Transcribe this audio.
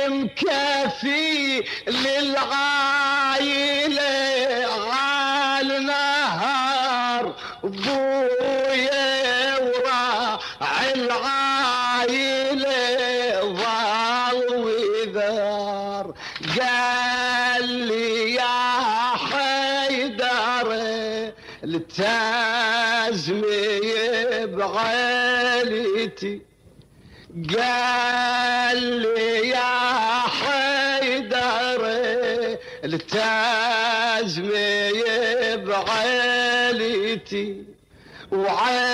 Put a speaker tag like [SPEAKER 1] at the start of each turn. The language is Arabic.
[SPEAKER 1] مكفي للعايلة على نهار بويا وراعي العايلة ضل وذار. قال لي يا حيدر التازمي بعيلتي، قال لي يا حيدر التازمي بعيلتي